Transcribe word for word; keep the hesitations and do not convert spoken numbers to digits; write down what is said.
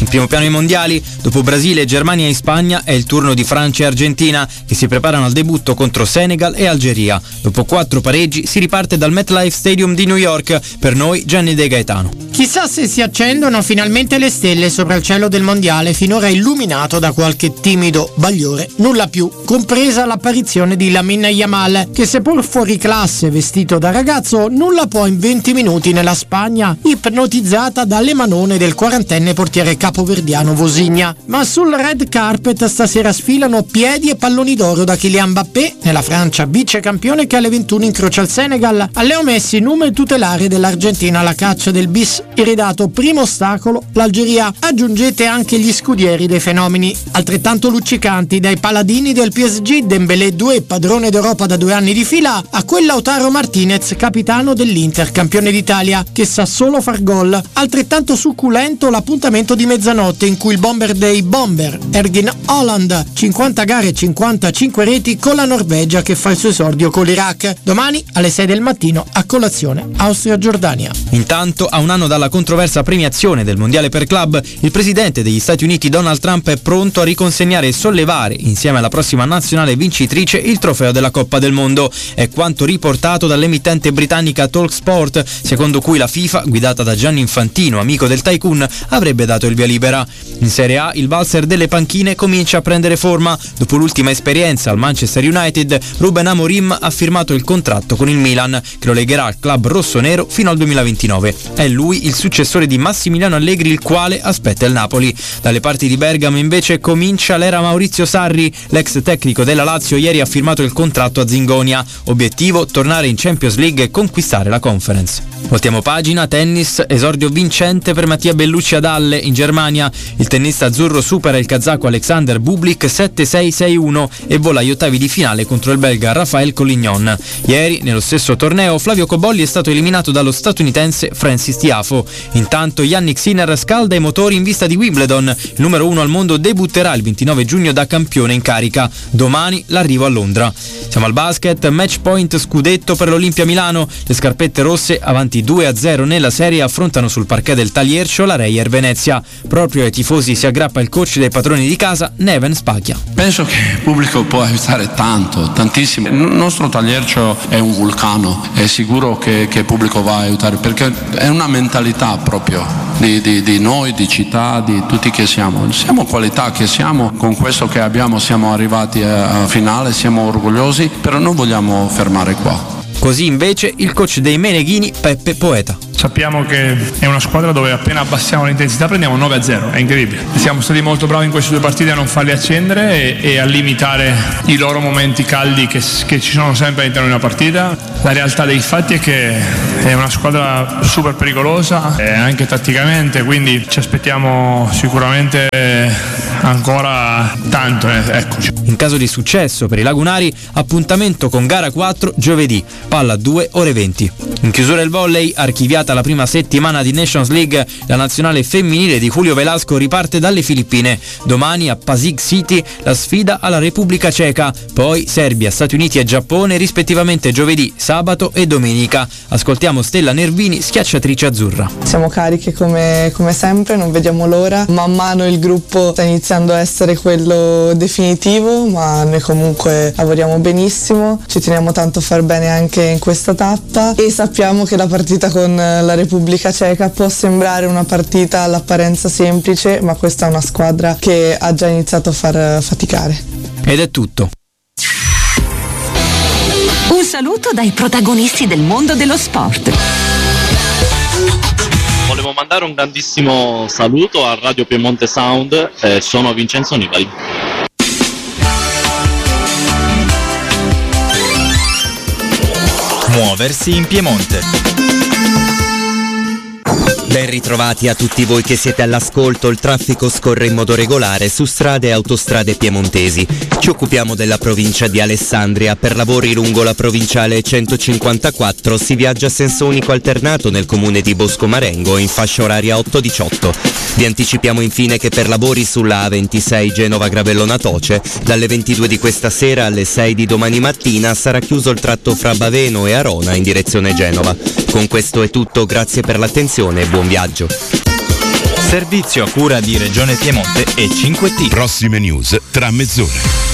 primo piano i mondiali, dopo Brasile, Germania e Spagna è il turno di Francia e Argentina che si preparano al debutto contro Senegal e Algeria. Dopo quattro pareggi si riparte dal MetLife Stadium di New York. Per noi Gianni De Gaetano. Chissà se si accendono finalmente le stelle sopra il cielo del mondiale, finora illuminato da qualche timido bagliore, nulla più, compresa l'apparizione di Lamine Yamal, che seppur fuori classe vestito da ragazzo, nulla può in venti minuti nella Spagna, ipnotizzata dalle manone del quarantenne portiere capoverdiano Vosigna. Ma sul red carpet stasera sfilano piedi e palloni d'oro da Kylian Mbappé, nella Francia vice campione che alle ventuno incrocia il Senegal, a Leo Messi, nume tutelare dell'Argentina alla caccia del bis iridato primo ostacolo, l'Algeria. Aggiungete anche gli scudieri dei fenomeni altrettanto luccicanti, dai paladini del P S G Dembélé due, padrone d'Europa da due anni di fila, a quel Lautaro Martinez, capitano dell'Inter, campione d'Italia, che sa solo far gol. Altrettanto succulento l'appuntamento di mezzanotte in cui il bomber dei bomber, Erling Haaland, cinquanta gare e cinquantacinque reti con la Norvegia che fa il suo esordio con l'Iraq. Domani alle sei del mattino a colazione Austria-Giordania. Intanto, a un anno dalla controversa premiazione del mondiale per club, il presidente degli Stati Uniti Donald Trump è pronto a riconsegnare e sollevare, insieme alla prossima nazionale vincitrice, il trofeo della Coppa del Mondo. È quanto riportato dall'emittente britannica Talksport, secondo cui la FIFA, guidata da Gianni Infantino, amico del tycoon, avrebbe dato il via libera. In Serie A il valzer delle panchine comincia a prendere forma. Dopo l'ultima esperienza al Manchester United, Ruben Amorim ha firmato il contratto con il Milan, che lo legherà al club rossonero fino al duemilaventinove. È lui il successore di Massimiliano Allegri, il quale aspetta il Napoli. Dalle parti di Bergamo invece comincia l'era Maurizio Sarri. L'ex tecnico della Lazio ieri ha firmato il contratto a Zingonia. Obiettivo: tornare in Champions League e conquistare la Conference. Voltiamo pagina. Tennis, esordio vincente per Mattia Bellucci ad Halle in Germania. Il tennista azzurro supera il kazako Alexander Bublik sette sei sei uno e vola agli ottavi di finale contro il belga Rafael Collignon. Ieri, nello stesso torneo, Flavio Cobolli è stato eliminato dallo statunitense Francis Tiafoe. Intanto Yannick Sinner scalda i motori in vista di Wimbledon. Il numero uno al mondo debutterà il ventinove giugno da campione in carica. Domani l'arrivo a Londra. Siamo al basket, match point scudetto per l'Olimpia Milano. Le scarpette rosse, avanti due a zero nella serie, affrontano sul parquet del Taliercio la Reyer Venezia. Proprio ai tifosi si aggrappa il coach dei padroni di casa, Neven Spaglia. Penso che il pubblico può aiutare tanto, tantissimo. Il nostro Taliercio è un vulcano, è sicuro che, che il pubblico va a aiutare, perché è una mentalità proprio di, di, di noi, di città, di tutti che siamo. Siamo qualità che siamo, con questo che abbiamo siamo arrivati a, a finale, siamo orgogliosi, però non vogliamo fermare qua. Così invece il coach dei Meneghini, Peppe Poeta. Sappiamo che è una squadra dove appena abbassiamo l'intensità prendiamo nove a zero, è incredibile. Siamo stati molto bravi in queste due partite a non farli accendere e, e a limitare i loro momenti caldi che, che ci sono sempre all'interno di una partita. La realtà dei fatti è che è una squadra super pericolosa, eh, anche tatticamente, quindi ci aspettiamo sicuramente ancora tanto, eh, eccoci. In caso di successo per i lagunari, appuntamento con gara quattro giovedì, palla due ore venti. In chiusura il volley, archiviata la prima settimana di Nations League, la nazionale femminile di Julio Velasco riparte dalle Filippine. Domani a Pasig City la sfida alla Repubblica Ceca, poi Serbia, Stati Uniti e Giappone rispettivamente giovedì, sabato e domenica. Ascoltiamo Stella Nervini, schiacciatrice azzurra. Siamo cariche come, come sempre, non vediamo l'ora. Man mano il gruppo sta iniziando a essere quello definitivo, ma noi comunque lavoriamo benissimo, ci teniamo tanto a far bene anche in questa tappa e sappiamo che la partita con la Repubblica Ceca può sembrare una partita all'apparenza semplice, ma questa è una squadra che ha già iniziato a far faticare. Ed è tutto. Un saluto dai protagonisti del mondo dello sport. Volevo mandare un grandissimo saluto a Radio Piemonte Sound, eh, sono Vincenzo Nibali. Muoversi in Piemonte. Ben ritrovati a tutti voi che siete all'ascolto. Il traffico scorre in modo regolare su strade e autostrade piemontesi. Ci occupiamo della provincia di Alessandria. Per lavori lungo la provinciale centocinquantaquattro si viaggia a senso unico alternato nel comune di Bosco Marengo in fascia oraria otto diciotto. Vi anticipiamo infine che per lavori sulla A ventisei Genova Gravellona Toce dalle ventidue di questa sera alle sei di domani mattina sarà chiuso il tratto fra Baveno e Arona in direzione Genova. Con questo è tutto, grazie per l'attenzione e buon viaggio. Servizio a cura di Regione Piemonte e cinque T. Prossime news tra mezz'ora.